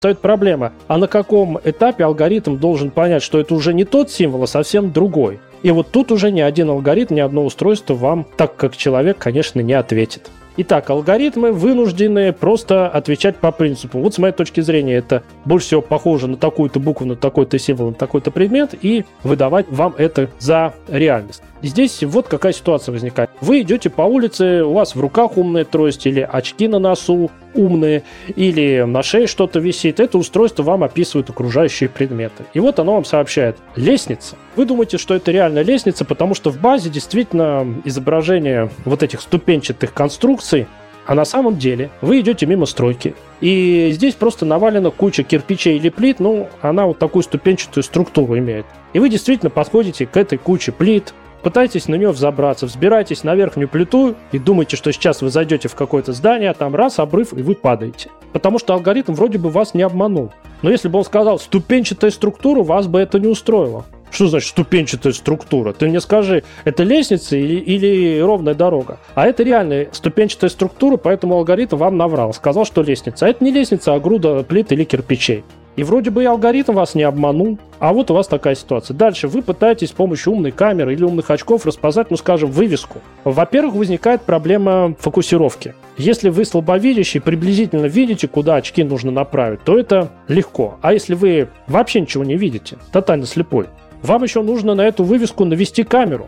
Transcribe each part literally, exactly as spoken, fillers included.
Стоит проблема. А на каком этапе алгоритм должен понять, что это уже не тот символ, а совсем другой? И вот тут уже ни один алгоритм, ни одно устройство вам, так как человек, конечно, не ответит. Итак, алгоритмы вынуждены просто отвечать по принципу. Вот с моей точки зрения это больше всего похоже на такую-то букву, на такой-то символ, на такой-то предмет и выдавать вам это за реальность. И здесь вот какая ситуация возникает. Вы идете по улице, у вас в руках умная трость или очки на носу умные, или на шее что-то висит. Это устройство вам описывает окружающие предметы. И вот оно вам сообщает: лестница. Вы думаете, что это реально лестница, потому что в базе действительно изображение вот этих ступенчатых конструкций, а на самом деле вы идете мимо стройки. И здесь просто навалена куча кирпичей или плит, ну, она вот такую ступенчатую структуру имеет. И вы действительно подходите к этой куче плит, пытаетесь на нее взобраться, взбираетесь на верхнюю плиту и думаете, что сейчас вы зайдете в какое-то здание, а там раз, обрыв, и вы падаете. Потому что алгоритм вроде бы вас не обманул. Но если бы он сказал ступенчатая структура, вас бы это не устроило. Что значит ступенчатая структура? Ты мне скажи, это лестница или, или ровная дорога? А это реальная ступенчатая структура, поэтому алгоритм вам наврал. Сказал, что лестница. А это не лестница, а груда плит или кирпичей. И вроде бы и алгоритм вас не обманул, а вот у вас такая ситуация. Дальше вы пытаетесь с помощью умной камеры или умных очков распознать, ну скажем, вывеску. Во-первых, возникает проблема фокусировки. Если вы слабовидящий, приблизительно видите, куда очки нужно направить, то это легко. А если вы вообще ничего не видите, тотально слепой, вам еще нужно на эту вывеску навести камеру.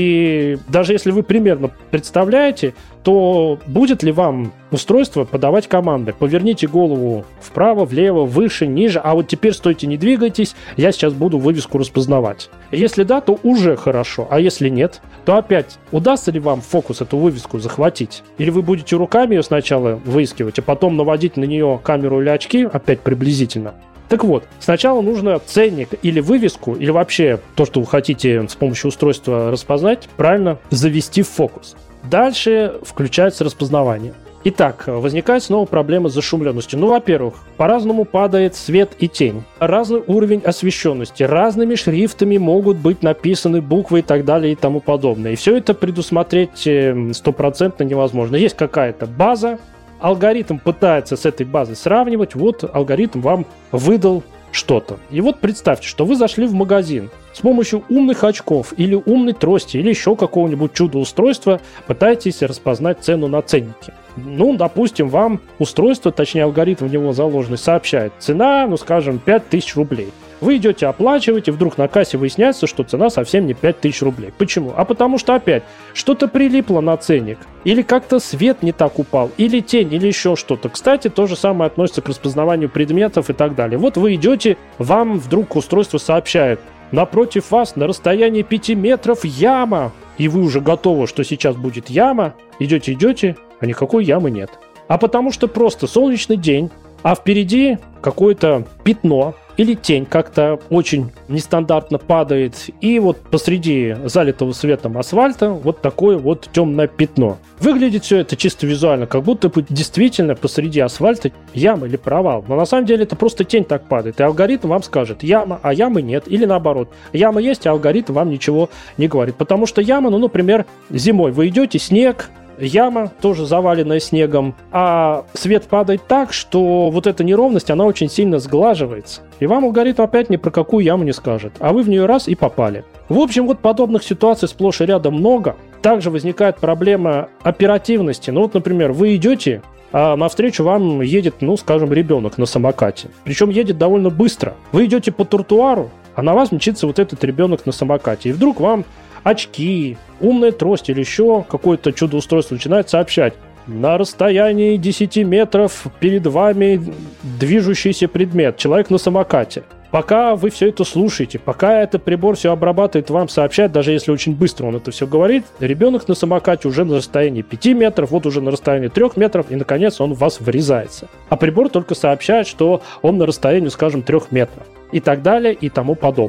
И даже если вы примерно представляете, то будет ли вам устройство подавать команды: поверните голову вправо, влево, выше, ниже, а вот теперь стойте, не двигайтесь, я сейчас буду вывеску распознавать. Если да, то уже хорошо, а если нет, то опять удастся ли вам в фокус эту вывеску захватить? Или вы будете руками ее сначала выискивать, а потом наводить на нее камеру или очки, опять приблизительно? Так вот, сначала нужно ценник или вывеску, или вообще то, что вы хотите с помощью устройства распознать, правильно завести в фокус. Дальше включается распознавание. Итак, возникает снова проблема с зашумленностью. Ну, во-первых, по-разному падает свет и тень. Разный уровень освещенности. Разными шрифтами могут быть написаны буквы и так далее и тому подобное. И все это предусмотреть стопроцентно невозможно. Есть какая-то база, алгоритм пытается с этой базой сравнивать, вот алгоритм вам выдал что-то. И вот представьте, что вы зашли в магазин с помощью умных очков или умной трости или еще какого-нибудь чудо-устройства пытаетесь распознать цену на ценнике. Ну, допустим, вам устройство, точнее алгоритм в него заложенный, сообщает: цена, ну скажем, пять тысяч рублей. Вы идете оплачивать, и вдруг на кассе выясняется, что цена совсем не пять тысяч рублей. Почему? А потому что опять что-то прилипло на ценник. Или как-то свет не так упал, или тень, или еще что-то. Кстати, то же самое относится к распознаванию предметов и так далее. Вот вы идете, вам вдруг устройство сообщает: напротив вас на расстоянии пяти метров яма. И вы уже готовы, что сейчас будет яма. Идете, идете, а никакой ямы нет. А потому что просто солнечный день, а впереди какое-то пятно или тень как-то очень нестандартно падает, и вот посреди залитого светом асфальта вот такое вот темное пятно. Выглядит все это чисто визуально, как будто бы действительно посреди асфальта яма или провал. Но на самом деле это просто тень так падает, и алгоритм вам скажет: яма, а ямы нет. Или наоборот, яма есть, а алгоритм вам ничего не говорит. Потому что яма, ну, например, зимой вы идете, снег, яма тоже заваленная снегом, а свет падает так, что вот эта неровность, она очень сильно сглаживается. И вам алгоритм опять ни про какую яму не скажет, а вы в нее раз и попали. В общем, вот подобных ситуаций сплошь и рядом много. Также возникает проблема оперативности. Ну вот, например, вы идете, а навстречу вам едет, ну, скажем, ребенок на самокате. Причем едет довольно быстро. Вы идете по тротуару, а на вас мчится вот этот ребенок на самокате. И вдруг вам очки, умная трость или еще какое-то чудо-устройство начинает сообщать: на расстоянии десяти метров перед вами движущийся предмет, человек на самокате. Пока вы все это слушаете, пока этот прибор все обрабатывает, вам сообщает, даже если очень быстро он это все говорит, ребенок на самокате уже на расстоянии пяти метров, вот уже на расстоянии трех метров, и наконец он в вас врезается. А прибор только сообщает, что он на расстоянии, скажем, трех метров. И так далее, и тому подобное.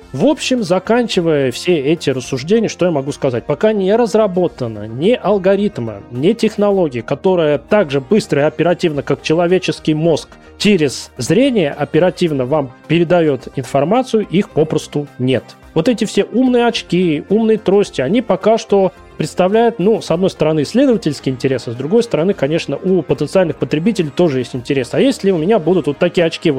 В общем, заканчивая все эти рассуждения, что я могу сказать? Пока не разработано ни алгоритма, ни технологии, которая так же быстро и оперативно, как человеческий мозг, через зрение оперативно вам передает информацию, их попросту нет. Вот эти все умные очки, умные трости, они пока что представляют, ну, с одной стороны, исследовательский интерес, а с другой стороны, конечно, у потенциальных потребителей тоже есть интерес. А если у меня будут вот такие очки